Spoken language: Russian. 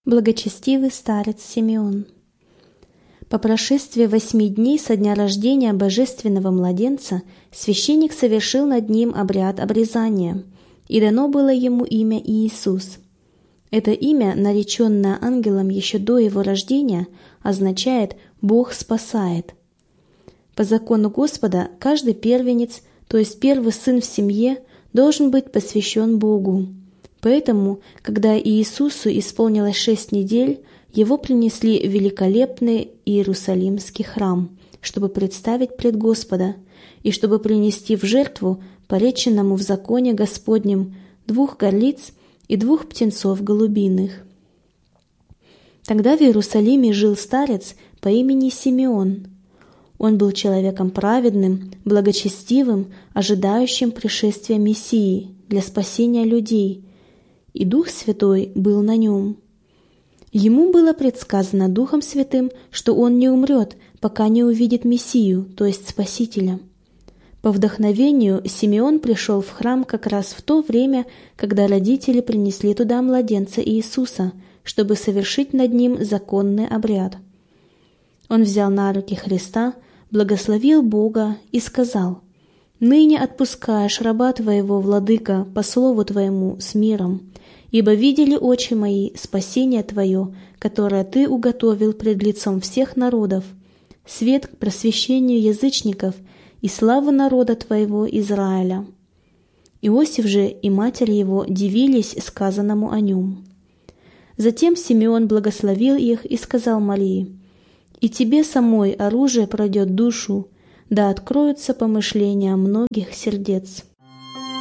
Благочестивый старец Симеон. По прошествии 8 дней со дня рождения божественного младенца священник совершил над ним обряд обрезания, и дано было ему имя Иисус. Это имя, нареченное ангелом еще до его рождения, означает «Бог спасает». По закону Господа каждый первенец, то есть первый сын в семье, должен быть посвящен Богу. Поэтому, когда Иисусу исполнилось 6 недель, его принесли в великолепный Иерусалимский храм, чтобы представить пред Господа, и чтобы принести в жертву пореченному в законе Господнем 2 горлиц и 2 птенцов голубиных. Тогда в Иерусалиме жил старец по имени Симеон. Он был человеком праведным, благочестивым, ожидающим пришествия Мессии для спасения людей, и Дух Святой был на нем. Ему было предсказано Духом Святым, что он не умрет, пока не увидит Мессию, то есть Спасителя. По вдохновению Симеон пришел в храм как раз в то время, когда родители принесли туда младенца Иисуса, чтобы совершить над ним законный обряд. Он взял на руки Христа, благословил Бога и сказал: «Ныне отпускаешь раба Твоего, Владыка, по слову Твоему с миром, ибо видели очи мои спасение Твое, которое Ты уготовил пред лицом всех народов, свет к просвещению язычников и славу народа Твоего Израиля». Иосиф же и матерь его дивились сказанному о нем. Затем Симеон благословил их и сказал Марии: «И тебе самой оружие пройдет душу, да откроются помышления многих сердец».